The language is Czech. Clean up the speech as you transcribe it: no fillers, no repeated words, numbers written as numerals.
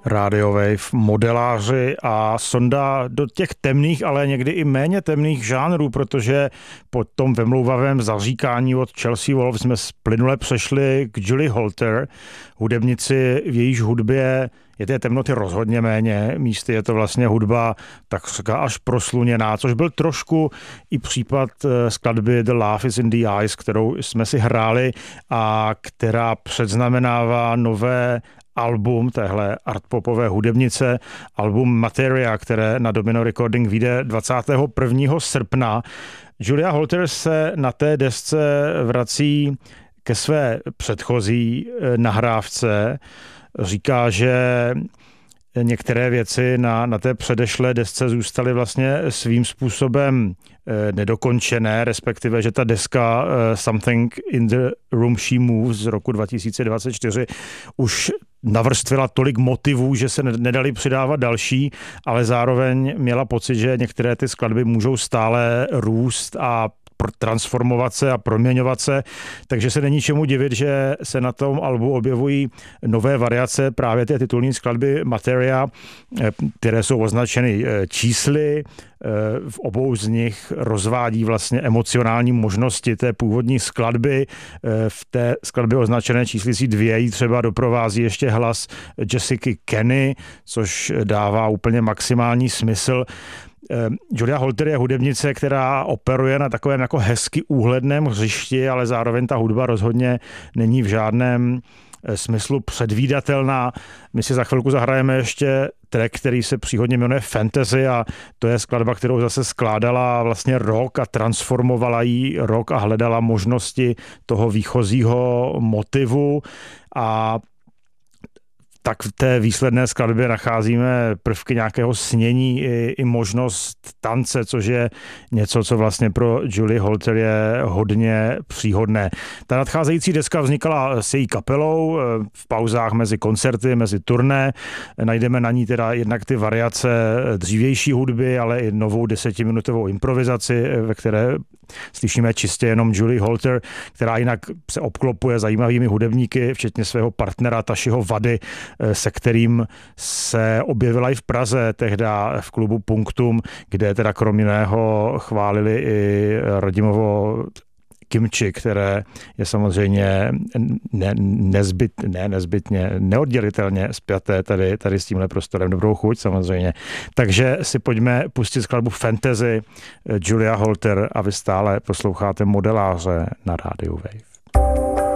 Radio Wave, modeláři a sonda do těch temných, ale někdy i méně temných žánrů, protože po tom vemlouvavém zaříkání od Chelsea Wolfe jsme plynule přešli k Julie Holter, hudebnici, v jejíž hudbě je té temnoty rozhodně méně. Místy je to vlastně hudba tak až prosluněná, což byl trošku i případ skladby The Love is in the Eyes, kterou jsme si hráli a která předznamenává nové album téhle artpopové hudebnice, album Materia, které na Domino Recording vyjde 21. srpna. Julia Holter se na té desce vrací ke své předchozí nahrávce. Říká, že některé věci na té předešlé desce zůstaly vlastně svým způsobem nedokončené, respektive, že ta deska Something in the Room She Moves z roku 2024 už navrstvila tolik motivů, že se nedali přidávat další, ale zároveň měla pocit, že některé ty skladby můžou stále růst a transformovat se a proměňovat se, takže se není čemu divit, že se na tom albu objevují nové variace právě té titulní skladby Materia, které jsou označeny čísly. V obou z nich rozvádí vlastně emocionální možnosti té původní skladby. V té skladbě označené číslicí 2 jí třeba doprovází ještě hlas Jessica Kenny, což dává úplně maximální smysl. Julia Holter je hudebnice, která operuje na takovém jako hezky úhledném hřišti, ale zároveň ta hudba rozhodně není v žádném smyslu předvídatelná. My si za chvilku zahrajeme ještě track, který se příhodně jmenuje Fantasy a to je skladba, kterou zase skládala vlastně rock a transformovala jí rock a hledala možnosti toho výchozího motivu a tak v té výsledné skladbě nacházíme prvky nějakého snění i možnost tance, což je něco, co vlastně pro Julie Holter je hodně příhodné. Ta nadcházející deska vznikala s její kapelou v pauzách mezi koncerty, mezi turné. Najdeme na ní teda jednak ty variace dřívější hudby, ale i novou 10minutovou improvizaci, ve které slyšíme čistě jenom Julie Holter, která jinak se obklopuje zajímavými hudebníky, včetně svého partnera Tashiho Vady, se kterým se objevila i v Praze, tehda v klubu Punktum, kde teda kromě jiného chválili i Radimovo kimči, které je samozřejmě neoddělitelně spjaté tady s tímhle prostorem. Dobrou chuť samozřejmě. Takže si pojďme pustit skladbu Fantasy Julia Holter a vy stále posloucháte modeláře na rádiu Wave.